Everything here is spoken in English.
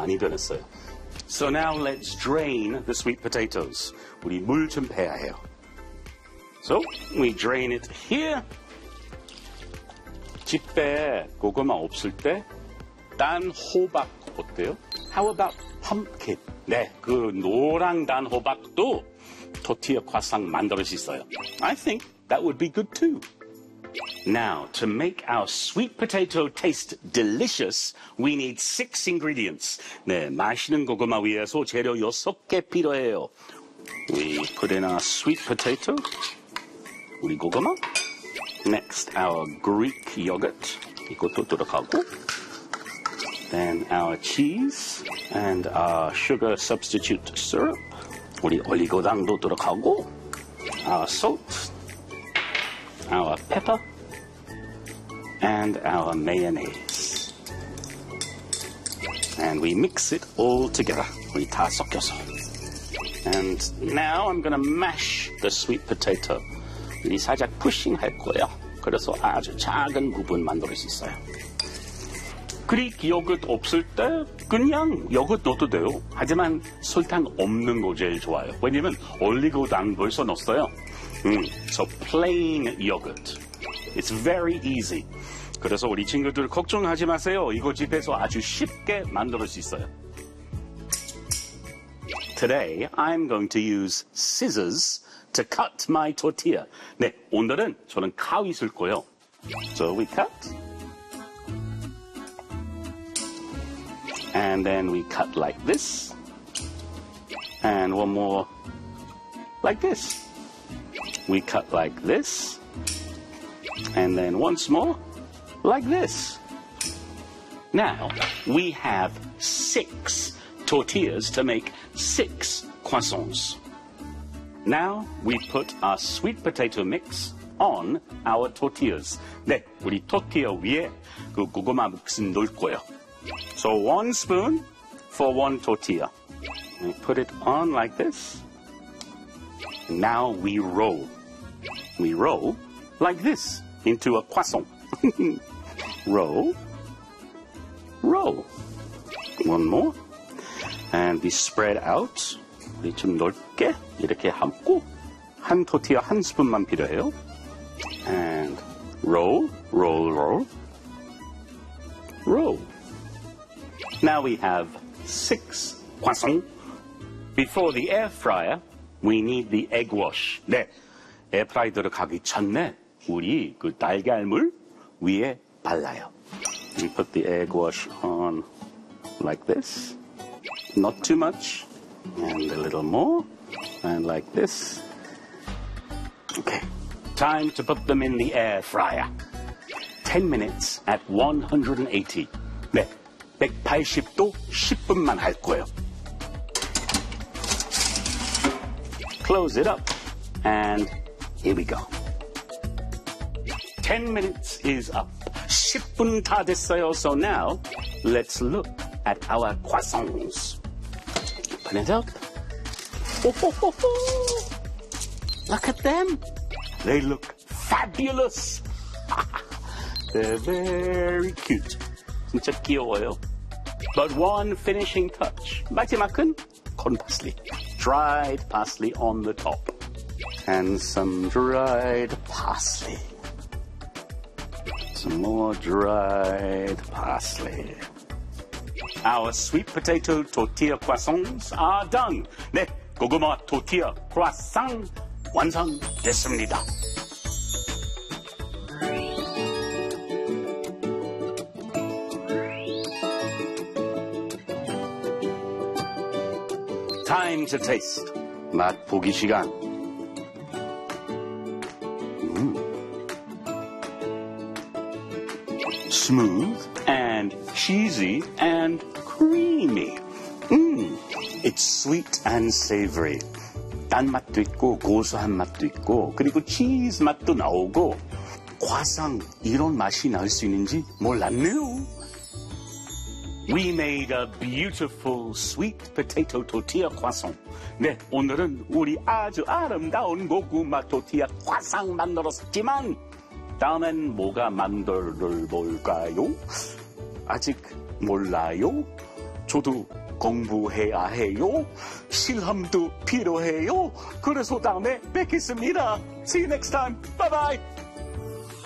많이 변했어요. So now let's drain the sweet potatoes. 우리 물 좀 빼야 해요. So we drain it here. 집에 고구마 없을 때 단 호박 어때요? How about pumpkin? 네, 그 노란 단 호박도 토티아 croissant 만들 수 있어요. I think that would be good too. Now, to make our sweet potato taste delicious, we need 6 ingredients. 네, 맛있는 고구마 위해서 재료 6개 필요해요. We put in our sweet potato, 우리 고구마. Next, our Greek yogurt, 이것도 들어가고. Then our cheese and our sugar substitute syrup, 우리 올리고당도 들어가고. Our salt, our pepper, and our mayonnaise. And we mix it all together. 우리 다 섞여서. And now I'm going to mash the sweet potato. 우리 살짝 푸싱 할 거예요. 그래서 아주 작은 부분 만들 수 있어요. 그릭 요거트 없을 때 그냥 요거트 넣어도 돼요. 하지만 설탕 없는 거 제일 좋아요. 왜냐면 올리고당 벌써 넣었어요. So plain yogurt. It's very easy. 그래서 우리 친구들 걱정하지 마세요. 이거 집에서 아주 쉽게 만들 수 있어요. Today I'm going to use scissors to cut my tortilla. 네, 오늘은 저는 가위 쓸 거예요. So we cut. And then we cut like this. And one more like this. We cut like this. And then once more like this. Now, we have 6 tortillas to make 6 croissants. Now, we put our sweet potato mix on our tortillas. 네, 우리 토티아 위에 그 고구마 믹스 넣을 거예요. So 1 spoon for 1 tortilla. We put it on like this. Now we roll. We roll like this into a croissant. Roll. Roll. One more. And we spread out. 우리 좀 넓게 이렇게 함고 한 토티아 1 스푼만 필요해요. And roll, roll, roll. Roll. Now we have 6 croissants. Before the air fryer, we need the egg wash. 네, 에어프라이 들어가기 전에 우리 그 달걀물 위에 발라요. We put the egg wash on like this. Not too much. And a little more. And like this. Okay. Time to put them in the air fryer. 10 minutes at 180. 네, 180도 10분만 할 거예요. Close it up. And here we go. 10 minutes is up. 10분 다 됐어요. So now, let's look at our croissants. Open it up. Oh. Look at them. They look fabulous. They're very cute. 진짜 귀여워요. But one finishing touch. 마지막은 corn parsley. Dried parsley on the top. And some dried parsley. Some more dried parsley. Our sweet potato tortilla croissants are done. 네, 고구마 tortilla croissant 완성됐습니다. Time to taste. 맛 보기 시간. Smooth and cheesy and creamy. It's sweet and savory. 단맛도 있고 고소한 맛도 있고 그리고 치즈 맛도 나오고 과상 이런 맛이 날 수 있는지 몰랐네요. We made a beautiful sweet potato tortilla croissant. 네, 오늘은 우리 아주 아름다운 고구마 토티아 croissant 만들었지만 다음엔 뭐가 만들어 볼까요? 아직 몰라요? 저도 공부해야 해요. 실험도 필요해요. 그래서 다음에 뵙겠습니다. See you next time. Bye bye.